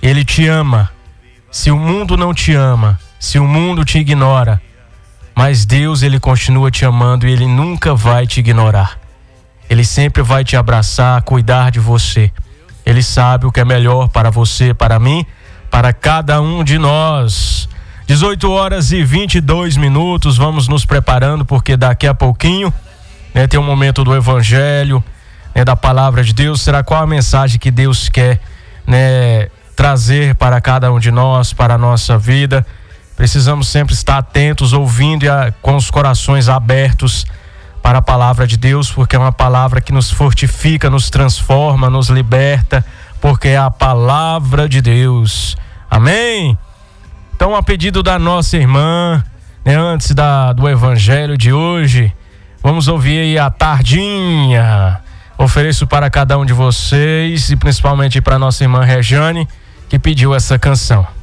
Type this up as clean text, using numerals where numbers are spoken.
Ele te ama. Se o mundo não te ama, se o mundo te ignora, mas Deus, Ele continua te amando e Ele nunca vai te ignorar. Ele sempre vai te abraçar, cuidar de você. Ele sabe o que é melhor para você, para mim, para cada um de nós. 18h22, vamos nos preparando, porque daqui a pouquinho, tem um momento do Evangelho, da Palavra de Deus. Será qual a mensagem que Deus quer, trazer para cada um de nós, para a nossa vida. Precisamos sempre estar atentos, ouvindo com os corações abertos para a Palavra de Deus, porque é uma palavra que nos fortifica, nos transforma, nos liberta, porque é a Palavra de Deus. Amém? Então, a pedido da nossa irmã, antes do Evangelho de hoje, vamos ouvir aí a Tardinha. Ofereço para cada um de vocês e principalmente para nossa irmã Rejane, que pediu essa canção.